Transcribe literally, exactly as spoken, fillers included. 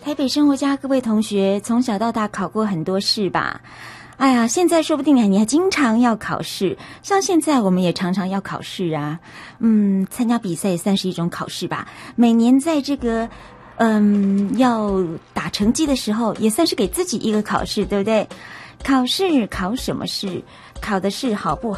台北生活家各位同学，从小到大考过很多试吧？哎呀，现在说不定你还经常要考试，像现在我们也常常要考试啊。嗯，参加比赛也算是一种考试吧。每年在这个嗯要打成绩的时候，也算是给自己一个考试，对不对？考试考什么试？考的是好不好？